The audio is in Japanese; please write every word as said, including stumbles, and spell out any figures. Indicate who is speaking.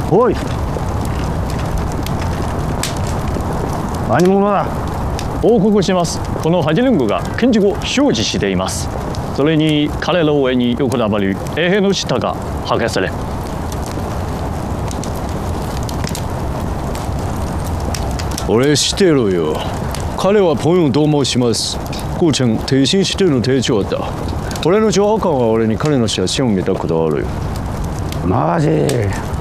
Speaker 1: おい、何者だ。
Speaker 2: 報告します。このハジレングが建築を所持しています。それに彼らの上に横たわる衛兵の下が破壊され。
Speaker 3: 俺知ってるよ。彼は朋友と申します。顧城提信しての手帳だ。俺の情報官は俺に彼の写真を見たことあるよ。
Speaker 1: マジ。